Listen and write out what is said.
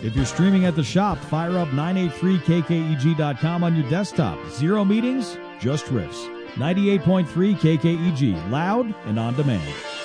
If you're streaming at the shop, fire up 983kkeg.com on your desktop. 0 meetings, just riffs. 98.3 KKEG, loud and on demand.